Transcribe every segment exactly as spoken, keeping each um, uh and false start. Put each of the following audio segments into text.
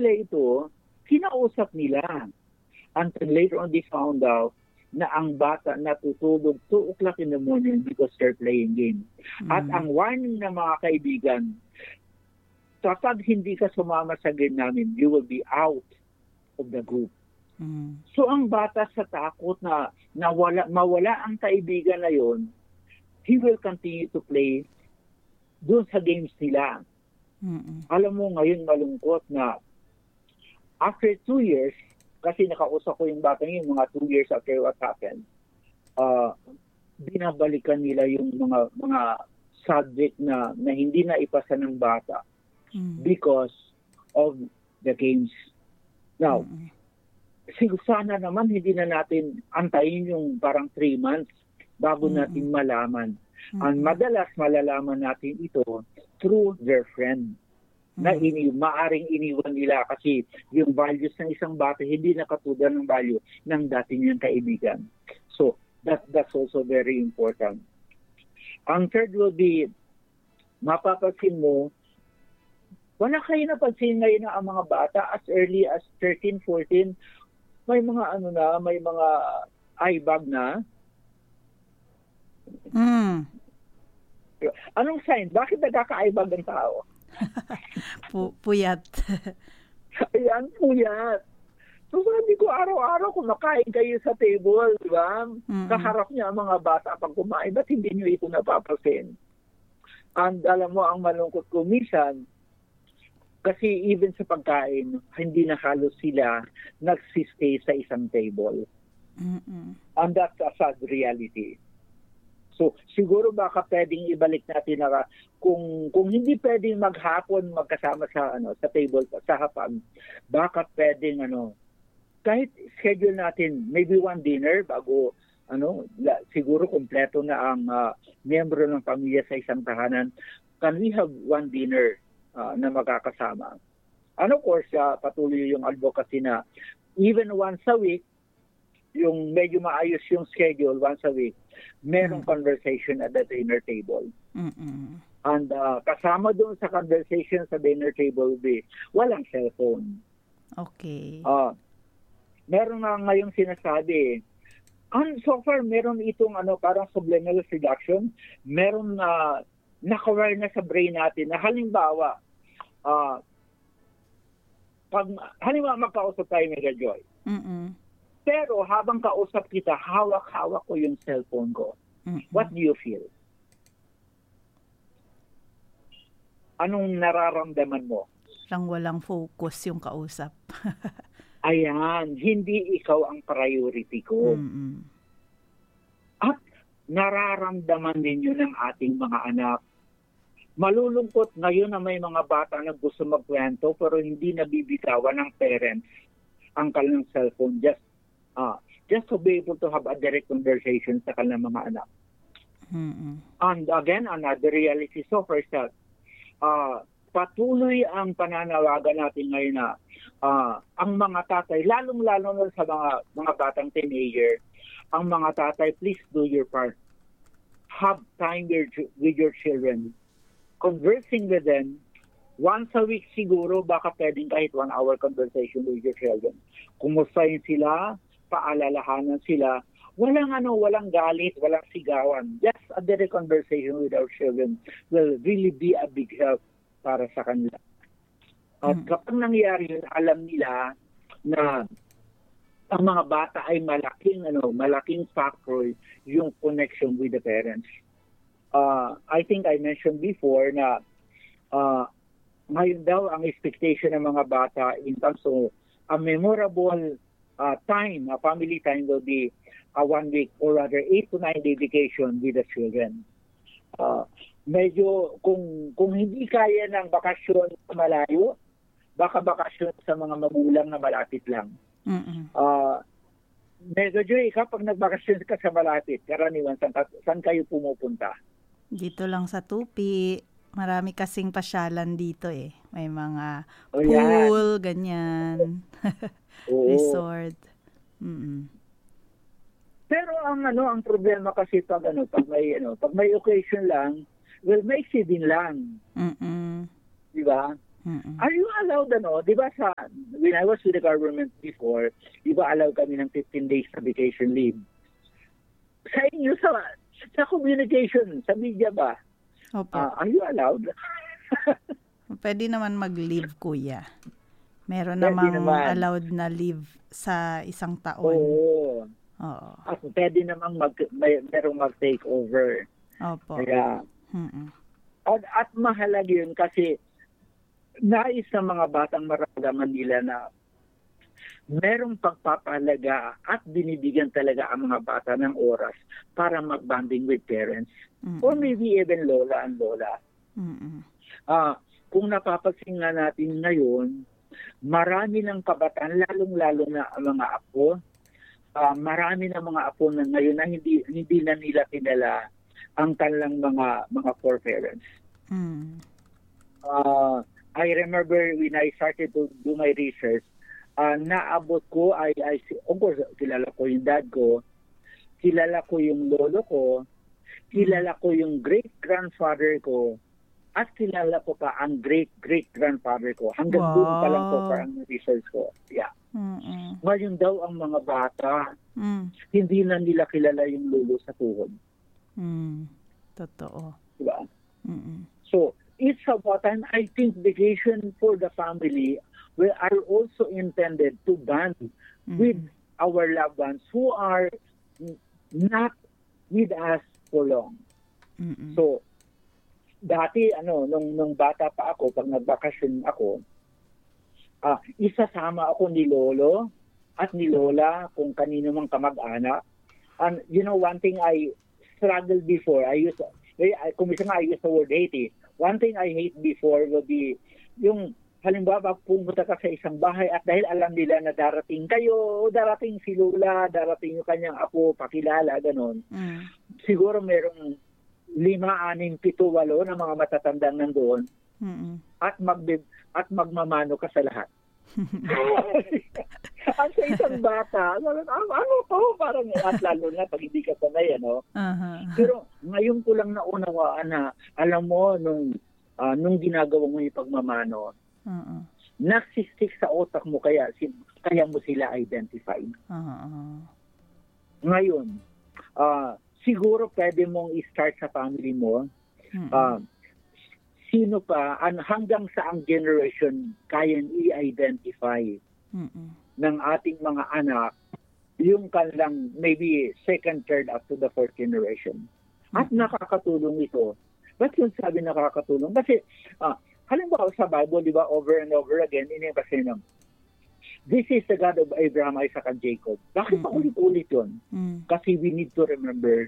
nila ito, kinausap nila. Until later on, they found out na ang bata natutulog two o'clock in the morning because they're playing game. Mm. At ang warning ng mga kaibigan, kapag hindi ka sumama sa game namin, you will be out of the group. Mm. So ang bata sa takot na nawala, mawala ang kaibigan na yon, he will continue to play doon sa games nila. Mm-mm. Alam mo, ngayon malungkot na after two years, kasi nakausap ko yung bata yung mga two years after what happened, uh, binabalikan nila yung mga mga subject na, na hindi na ipasa ng bata mm. because of the games. Now, mm. siguro sana naman hindi na natin antayin yung parang three months bago mm. natin malaman. Mm. Ang madalas malalaman natin ito through their friend. Na ini, maaring iniwan nila kasi yung values ng isang bata hindi nakatulad ng value ng dati niyang kaibigan. So, that, that's also very important. Ang third will be, mapapansin mo, wala kayo napansin ngayon na ang mga bata as early as thirteen, fourteen, may mga ano na, may mga eye bag na. Mm. Anong sign? Bakit nagkaka-eye bag ng tao? Pu- puyat. Ayan, puyat. So sabi ko, araw-araw kumakain kayo sa table, di ba? Mm-hmm. Kaharap niya ang mga bata pag kumain, ba't hindi niyo ito napapasin? And alam mo, ang malungkot ko minsan, kasi even sa pagkain, hindi na halos sila nagsistay sa isang table. Mm-hmm. And that's a sad reality. So, siguro baka pwedeng ibalik natin na kung kung hindi pwedeng maghapon magkasama sa ano sa table sa hapag, baka pwedeng ano kahit schedule natin maybe one dinner bago ano la, siguro kumpleto na ang uh, miyembro ng pamilya sa isang tahanan. Can we have one dinner uh, na magkakasama? And of course, uh, patuloy yung advocacy na even once a week, yung medyo maayos yung schedule once a week, merong mm. conversation at the dinner table. Mm-mm. And uh, kasama doon sa conversation sa dinner table, be, walang cellphone. Okay. Uh, meron na ngayong sinasabi, and so far, meron itong ano, parang subliminal seduction, meron na uh, nakaware na sa brain natin na halimbawa, uh, pag, halimbawa magkausap tayo, Mega Joy. Mm-mm. Pero habang kausap kita, hawak-hawak ko yung cellphone ko. Mm-hmm. What do you feel? Anong nararamdaman mo? Lang walang focus yung kausap. Ayan, hindi ikaw ang priority ko. Mm-hmm. At nararamdaman din yun ng ating mga anak. Malulungkot ngayon na may mga bata na gusto magkwento pero hindi nabibitawan ng parents ang kanilang cellphone just Uh, just to be able to have a direct conversation sa kanilang mga anak. Mm-hmm. And again, another reality so far is that uh, patuloy ang pananawagan natin ngayon na uh, ang mga tatay, lalong-lalo na sa mga, mga batang teenager, ang mga tatay, please do your part. Have time with, with your children. Conversing with them, once a week siguro, baka pwedeng kahit one hour conversation with your children. Kumustahin sila, paalalahanan sila, walang ano, walang galit, walang sigawan. Just a direct conversation with our children will really be a big help para sa kanila. At mm. kapag nangyari yun, alam nila na ang mga bata ay malaking ano, malaking factor yung connection with the parents. Uh, I think I mentioned before na uh, ngayon daw ang expectation ng mga bata in terms of a memorable Uh, time, a family time will be a one week or rather eight to nine day vacation with the children. Uh, medyo kung kung hindi kaya ng bakasyon sa malayo, baka bakasyon sa mga magulang na malapit lang. Mm-hmm. Uh, medyo Joy, kapag nagbakasyon ka sa malapit, karaniwan, saan, saan kayo pumupunta? Dito lang sa Tupi. Marami kasing pasyalan dito eh. May mga oh, pool, yan. ganyan. Oo. Resort. Mm-mm. Pero ang ano, ang problema kasi pag ano, pag may ano, pag may occasion lang, well, may din lang. Mm-mm. Di ba? Mm-mm. Are you allowed, ano, di ba sa, when I was with the government before, di ba allowed kami ng fifteen days na vacation leave? Sa inyo, sa, sa communication, sa media ba? Opo. Uh, are you allowed? Pwede naman mag-leave, kuya. Meron Pwede namang naman. allowed na leave sa isang taon. Oo. Oo. At pwede namang mag, may, merong mag-take over. Opo. Kaya, Mm-mm. at, at mahalaga yun kasi nais ng mga batang maramdaman nila na merong pagpapahalaga at binibigyan talaga ang mga bata ng oras para mag-bonding with parents. Mm-mm. Or maybe even lola and lola. Mm-mm. Ah, kung napapansin nga natin ngayon, marami ng kabataan, lalong-lalo na ang mga apo, ah, marami ng mga apo na ngayon na hindi hindi na nila kilala ang kanilang mga mga foreparents. Mm. Uh, I remember when I started to do my research, uh, naabot ko, I, I, of course, kilala ko yung dad ko, kilala ko yung lolo ko, kilala ko yung great-grandfather ko, at kilala ko pa ang great-great-grandfather ko. Hanggang Wow. doon pa lang po parang research ko. Yeah. Mm-mm. Ngayon daw ang mga bata, Mm. hindi na nila kilala yung lolo sa tuhod. Mm. Totoo. Diba? Mm-mm. So, it's about time. I think vacation for the family will are also intended to bond Mm-mm. with our loved ones who are n- not with us for long. Mm-mm. So, dati, ano, nung, nung bata pa ako, pag nagbakasyon ako, ah, isasama ako ni Lolo at ni Lola kung kanino mang kamag-anak. And, you know, one thing I struggled before, I used, I, kung minsan nga I used the word hate eh. One thing I hate before would be, yung, halimbawa, pumunta ka sa isang bahay at dahil alam nila na darating kayo, darating si Lola, darating yung kanyang apo, pakilala, ganon. Mm. Siguro merong lima, anim, pito, walo na mga matatandang nandoon Mm-mm. at, mag, at magmamano ka sa lahat. At sa isang bata, ano, ano to? Parang, at lalo na pag hindi ka sanay, ano? Uh-huh. Pero ngayon ko lang naunawaan na, alam mo, nung, uh, nung ginagawa mo yung pagmamano, Uh-uh. nagsistik sa otak mo kaya, kaya mo sila identified. Uh-uh. Ngayon, uh, siguro pwede mong i-start sa family mo, uh, sino pa, an, hanggang saang generation kaya i-identify Mm-mm. ng ating mga anak yung kanilang maybe second, third up to the fourth generation. At nakakatulong ito. Ba't yung sabi nakakatulong? Kasi, ah, halimbawa sa Bible, di ba, over and over again, inibasa nyo, this is the God of Abraham, Isaac, and Jacob. Bakit pa ulit-ulit yun? Mm. Kasi we need to remember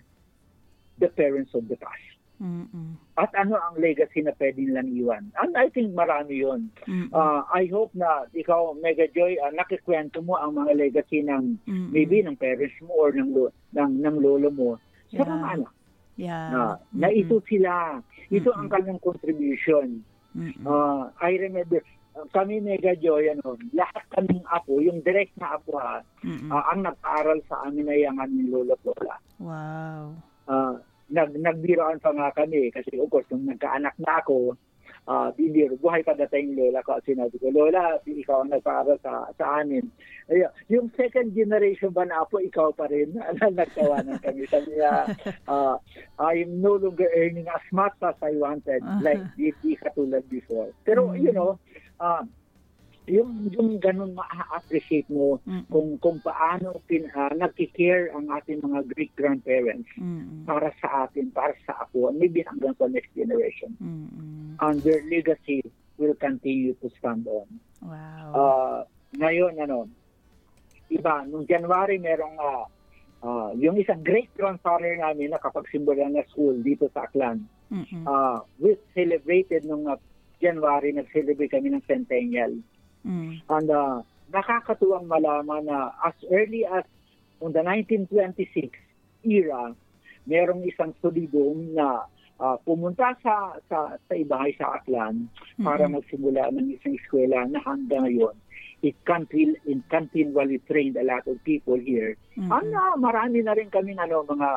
the parents of the past. Mm-mm. At ano ang legacy na pwede nilang iwan. And I think marami yun. Uh, I hope na ikaw, Mega Joy, uh, nakikwento mo ang mga legacy ng Mm-mm. maybe ng parents mo or ng, lo, ng, ng lolo mo sa Yeah. mga anak. Yeah. Na, na ito sila. Ito ang kanyang contribution. Mm-mm. Uh, I remember, uh, kami Mega Joy, ano, lahat kaming apo, yung direct na apo ha, uh, ang nag-aaral sa amin ay ang aming lolo lola. Wow. Uh, nag nagbiroan pa nga kami kasi of course nung nagkaanak na ako, uh, biniro, buhay pa dati yung lola ko. Sinabi ko, Lola, ikaw ang nagpaaral sa, sa amin. Ay, yung second generation ba na po, ikaw pa rin. Nagtawanan kami. Sabi niya, uh, I'm no longer earning as much as I wanted. Like, di, di katulad before. Pero, mm-hmm. you know, uh, yung yung ganun ma-appreciate mo mm-hmm. kung kung paano pin, uh, nagki-care ang ating mga great grandparents mm-hmm. para sa atin, para sa ako, maybe hanggang sa next generation. Mm-hmm. And their legacy will continue to stand on. Wow. Uh, ngayon, ano, iba, nung January merong uh, uh, yung isang great grandfather namin na kapagsimula na school dito sa Aklan. Mm-hmm. Uh, we celebrated nung uh, January, nag-celebrate kami ng centennial. Mm. And uh, nakakatuwang malaman na as early as on the nineteen twenty-six era, merong isang solidong na uh, pumunta sa sa sa ibahay sa Aklan mm-hmm. para magsimula ng isang eskwela na hanggang ngayon it continue, it continually trained a lot of people here. Mm-hmm. And uh, marami na rin kami ano, mga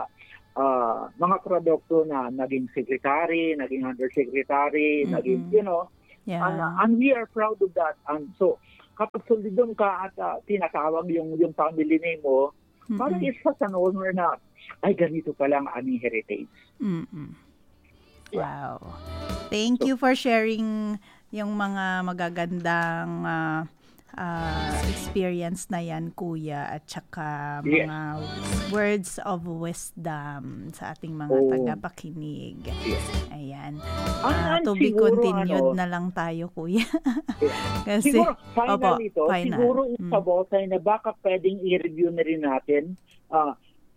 uh, mga produkto na naging secretary, naging undersecretary, mm-hmm. naging, you know, Yeah. And, uh, and we are proud of that. And so, kapag solidum ka at uh, tinatawag yung, yung family name mo, mm-hmm. parang it's such an honor na, ay, ganito pala ang aming heritage. Mm-mm. Wow. Thank you for sharing yung mga magagandang uh, uh, experience na yan, Kuya, at saka mga yes. words of wisdom sa ating mga oh. tagapakinig. Yes. Ayan. Uh, to be siguro, continued ano, na lang tayo, Kuya. Kasi, siguro, final opo, ito, final. siguro isabotay mm. na baka pwedeng i-review na rin natin uh,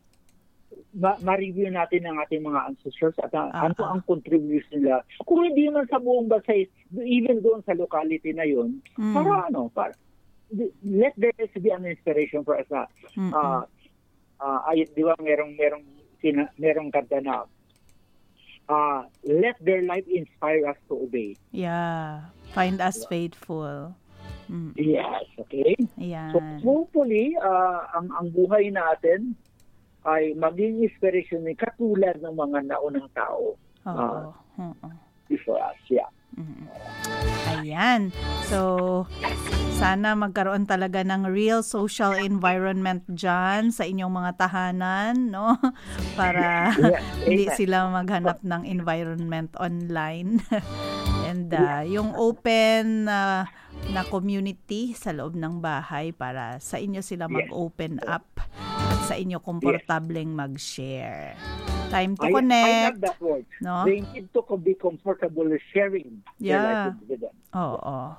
Ma- ma-review natin ang ating mga ancestors at uh, uh-huh. ano ang contribution nila. Kung hindi man sa buong bansa, even doon sa locality na yun, mm. para ano, para, let there be an inspiration for us na, mm-hmm. uh, uh, ay, di ba, merong, merong, sina, merong kanta na, uh, let their life inspire us to obey. Yeah, find us faithful. Mm. Yes, okay? Ayan. So, hopefully, uh, ang, ang buhay natin, ay maging inspiration ni katulad ng mga naunang tao. Oo. Uh, uh-uh. Before us, yeah. Mm-hmm. Ayan. So, sana magkaroon talaga ng real social environment dyan sa inyong mga tahanan, no? Para yes, hindi sila maghanap ng environment online. And uh, yung open uh, na community sa loob ng bahay para sa inyo sila mag-open up at sa inyo komportableng mag-share. Time to I, connect. I love that word. No? They need to be comfortable sharing yeah. their life with them. Oo.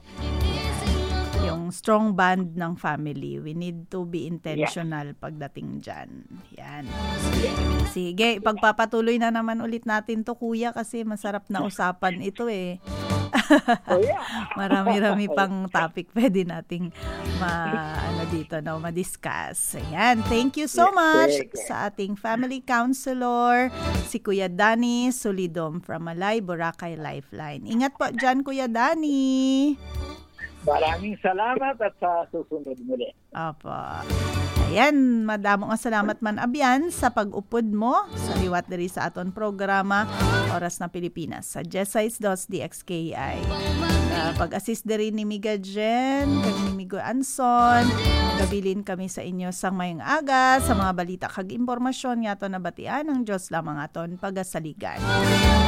Yung strong bond ng family. We need to be intentional yeah. pagdating dyan. Yan. Sige, pagpapatuloy na naman ulit natin to, Kuya, kasi masarap na usapan ito eh. Oh, yeah. Marami-rami pang topic pwede nating ma, ano dito, no, ma-discuss. Ayan. Thank you so much sa ating family counselor, si Kuya Danny Solidum from Malay, Boracay Lifeline. Ingat po dyan, Kuya Danny. Maraming salamat at sa susunod muli. Opo. Ayan, madamo nga salamat man abyan sa pag-upod mo sa liwat diri sa aton programa Oras na Pilipinas sa Jesais dos D X K I. Uh, pag-assist diri ni Miga Jen, kag ni Migo Anson, gabilin kami sa inyo sang mayong aga sa mga balita kag impormasyon nga aton nabatian ng Dios lamang aton pagasaligan.